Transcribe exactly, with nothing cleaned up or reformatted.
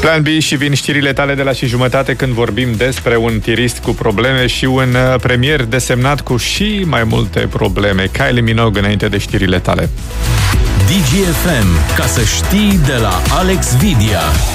Plan B și vin știrile tale de la și jumătate când vorbim despre un tirist cu probleme și un premier desemnat cu și mai multe probleme. Kylie Minogue înainte de știrile tale. D G F M, ca să știi, de la Alex Vidia.